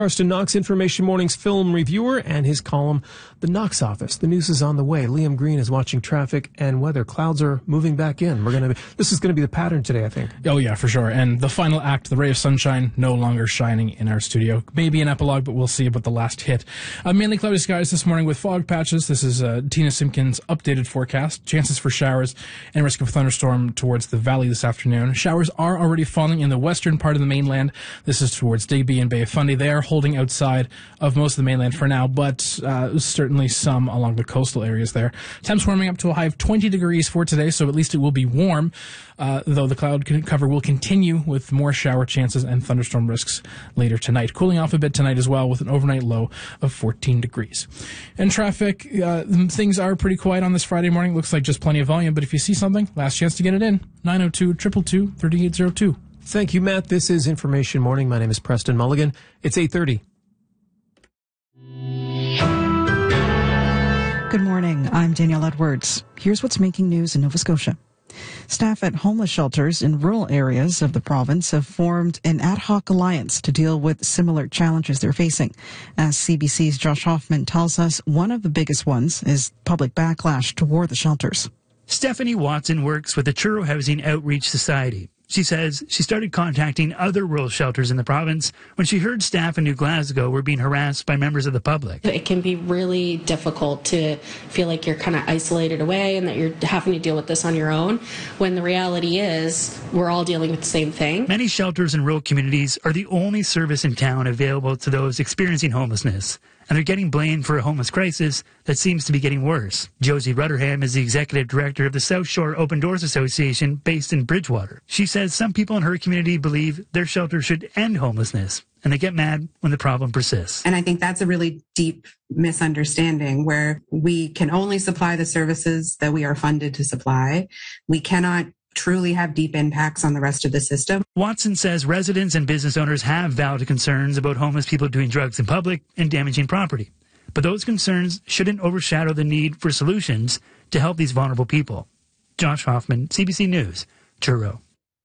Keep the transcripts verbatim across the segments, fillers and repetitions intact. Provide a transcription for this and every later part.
Karsten Knox, Information Morning's film reviewer, and his column, The Knox Office. The news is on the way. Liam Green is watching traffic and weather. Clouds are moving back in. We're going to. This is going to be the pattern today, I think. Oh yeah, for sure. And the final act, the ray of sunshine, no longer shining in our studio. Maybe an epilogue, but we'll see about the last hit. Uh, mainly cloudy skies this morning with fog patches. This is uh, Tina Simpkins' updated forecast. Chances for showers and risk of thunderstorm towards the valley this afternoon. Showers are already falling in the western part of the mainland. This is towards Digby and Bay of Fundy. They are holding outside of most of the mainland for now, but uh, certainly some along the coastal areas there. Temps warming up to a high of twenty degrees for today, so at least it will be warm, uh, though the cloud cover will continue with more shower chances and thunderstorm risks later tonight. Cooling off a bit tonight as well with an overnight low of fourteen degrees. And traffic, uh, things are pretty quiet on this Friday morning. Looks like just plenty of volume, but if you see something, last chance to get it in. nine oh two, two two two, three eight zero two. Thank you, Matt. This is Information Morning. My name is Preston Mulligan. It's eight thirty. Good morning. I'm Danielle Edwards. Here's what's making news in Nova Scotia. Staff at homeless shelters in rural areas of the province have formed an ad hoc alliance to deal with similar challenges they're facing. As C B C's Josh Hoffman tells us, one of the biggest ones is public backlash toward the shelters. Stephanie Watson works with the Truro Housing Outreach Society. She says she started contacting other rural shelters in the province when she heard staff in New Glasgow were being harassed by members of the public. It can be really difficult to feel like you're kind of isolated away and that you're having to deal with this on your own, when the reality is we're all dealing with the same thing. Many shelters in rural communities are the only service in town available to those experiencing homelessness, and they're getting blamed for a homeless crisis that seems to be getting worse. Josie Rutterham is the executive director of the South Shore Open Doors Association based in Bridgewater. She says some people in her community believe their shelter should end homelessness, and they get mad when the problem persists. And I think that's a really deep misunderstanding where we can only supply the services that we are funded to supply. We cannot truly have deep impacts on the rest of the system. Watson says residents and business owners have valid concerns about homeless people doing drugs in public and damaging property. But those concerns shouldn't overshadow the need for solutions to help these vulnerable people. Josh Hoffman, C B C News, Truro.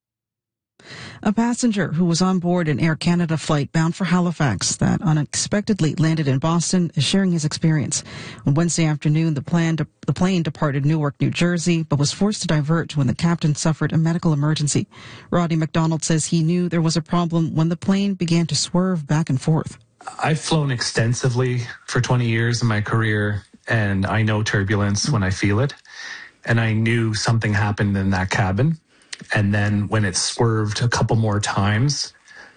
A passenger who was on board an Air Canada flight bound for Halifax that unexpectedly landed in Boston is sharing his experience. On Wednesday afternoon, the, plan de- the plane departed Newark, New Jersey, but was forced to divert when the captain suffered a medical emergency. Roddy McDonald says he knew there was a problem when the plane began to swerve back and forth. I've flown extensively for twenty years in my career, and I know turbulence when I feel it. And I knew something happened in that cabin. And then when it swerved a couple more times,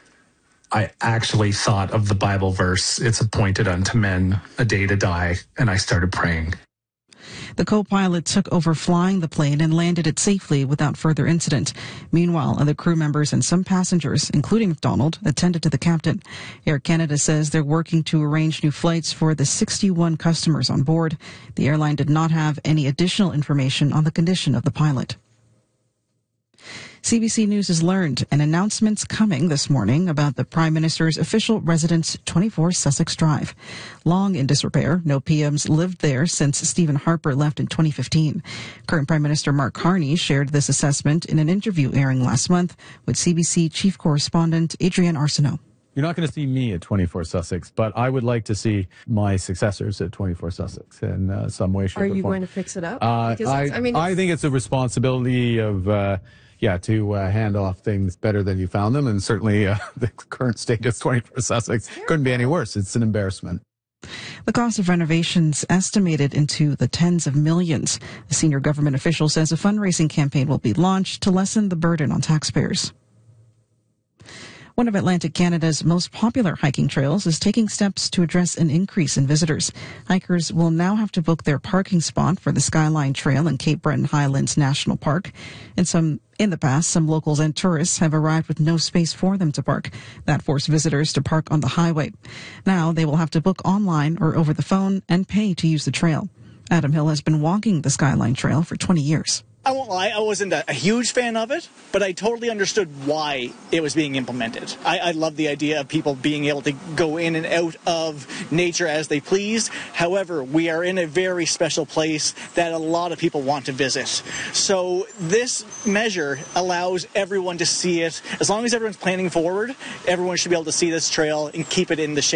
I actually thought of the Bible verse, "It's appointed unto men a day to die," and I started praying. The co-pilot took over flying the plane and landed it safely without further incident. Meanwhile, other crew members and some passengers, including McDonald, attended to the captain. Air Canada says they're working to arrange new flights for the sixty-one customers on board. The airline did not have any additional information on the condition of the pilot. C B C News has learned an announcement's coming this morning about the Prime Minister's official residence, twenty-four Sussex Drive. Long in disrepair, no P Ms lived there since Stephen Harper left in twenty fifteen. Current Prime Minister Mark Carney shared this assessment in an interview airing last month with C B C Chief Correspondent Adrienne Arsenault. You're not going to see me at twenty-four Sussex, but I would like to see my successors at twenty-four Sussex in uh, some way, shape, Are or you form. going to fix it up? Uh, I, I mean, I think it's a responsibility of, uh, yeah, to uh, hand off things better than you found them, and certainly uh, the current state of twenty-four Sussex couldn't be any worse. It's an embarrassment. The cost of renovations estimated into the tens of millions. A senior government official says a fundraising campaign will be launched to lessen the burden on taxpayers. One of Atlantic Canada's most popular hiking trails is taking steps to address an increase in visitors. Hikers will now have to book their parking spot for the Skyline Trail in Cape Breton Highlands National Park. In some in the past, some locals and tourists have arrived with no space for them to park. That forced visitors to park on the highway. Now they will have to book online or over the phone and pay to use the trail. Adam Hill has been walking the Skyline Trail for twenty years. I won't lie, I wasn't a, a huge fan of it, but I totally understood why it was being implemented. I, I love the idea of people being able to go in and out of nature as they please. However, we are in a very special place that a lot of people want to visit. So this measure allows everyone to see it. As long as everyone's planning forward, everyone should be able to see this trail and keep it in the shape